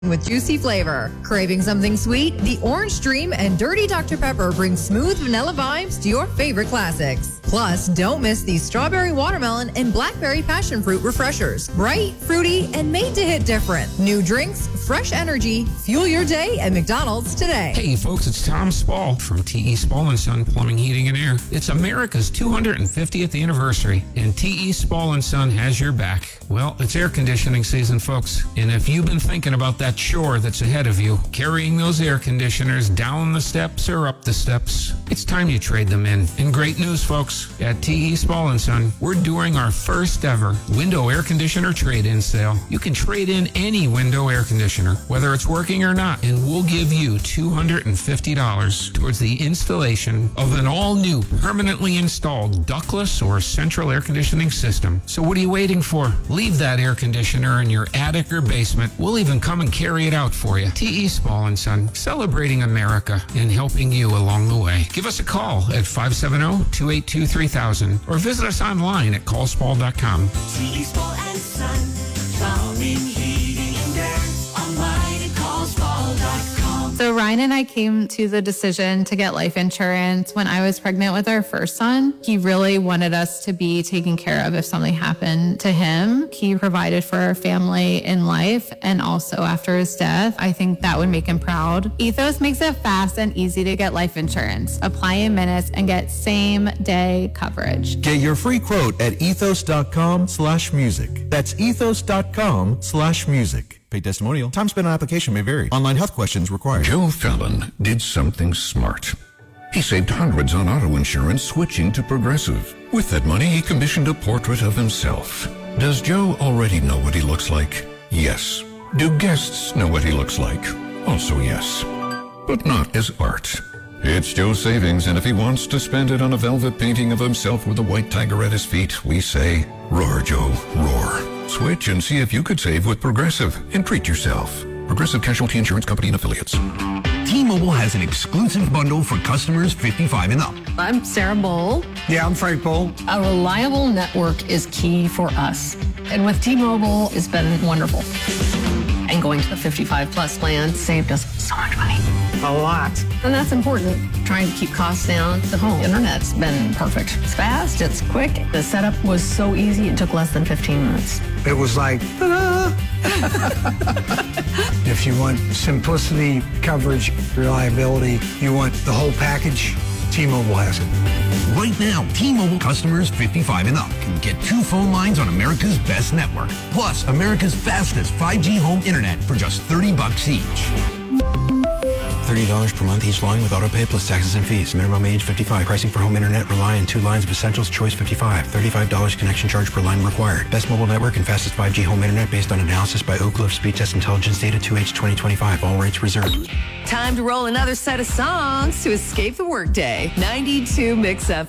with juicy flavor. Craving something sweet? The Orange Dream and Dirty Dr. Pepper bring smooth vanilla vibes to your favorite classics. Plus, don't miss these strawberry watermelon and blackberry passion fruit refreshers. Bright, fruity, and made to hit different. New drinks, fresh energy. Fuel your day at McDonald's today. Hey folks, it's Tom Spall from T.E. Spall & Son Plumbing, Heating and Air. It's America's 250th anniversary, and T.E. Spall & Son has your back. Well, it's air conditioning season, folks. And if you've been thinking about that chore that's ahead of you, carrying those air conditioners down the steps or up the steps, it's time you trade them in. And great news, folks. At T.E. Spall & Son, we're doing our first ever window air conditioner trade-in sale. You can trade in any window air conditioner, whether it's working or not, and we'll give you $250 towards the installation of an all-new, permanently installed ductless or central air conditioning system. So what are you waiting for? Leave that air conditioner in your attic or basement. We'll even come and carry it out for you. T.E. Spall & Son, celebrating America and helping you along the way. Give us a call at 570-282-3000 or visit us online at callspall.com. T.E. Spall & Son, plumbing, heating, and air, online at callspall.com. So Ryan and I came to the decision to get life insurance when I was pregnant with our first son. He really wanted us to be taken care of if something happened to him. He provided for our family in life and also after his death. I think that would make him proud. Ethos makes it fast and easy to get life insurance. Apply in minutes and get same-day coverage. Get your free quote at ethos.com/music. That's ethos.com/music. Paid testimonial. Time spent on application may vary. Online health questions required. Joe Fallon did something smart. He saved hundreds on auto insurance switching to Progressive. With that money, he commissioned a portrait of himself. Does Joe already know what he looks like? Yes. Do guests know what he looks like? Also yes. But not as art. It's Joe's savings, and if he wants to spend it on a velvet painting of himself with a white tiger at his feet, we say, roar, Joe, roar. Switch and see if you could save with Progressive and treat yourself. Progressive Casualty Insurance Company and Affiliates. T-Mobile has an exclusive bundle for customers 55 and up. I'm Sarah Bowl. Yeah, I'm Frank Bowl. A reliable network is key for us. And with T-Mobile, it's been wonderful. And going to the 55 plus plan saved us so much money. A lot. And that's important. Trying to keep costs down. The home internet's been perfect. It's fast, it's quick. The setup was so easy, it took less than 15 minutes. It was like, ta-da! If you want simplicity, coverage, reliability, you want the whole package, T-Mobile has it. Right now, T-Mobile customers 55 and up can get 2 phone lines on America's best network, plus America's fastest 5G home internet for just $30 each. $30 per month each line with autopay plus taxes and fees. Minimum age 55. Pricing for home internet rely on 2 lines of Essentials Choice 55. $35 connection charge per line required. Best mobile network and fastest 5G home internet based on analysis by Oak Cliff Speed Test Intelligence data 2H 2025. All rates reserved. Time to roll another set of songs to escape the workday. 92 Mix FM.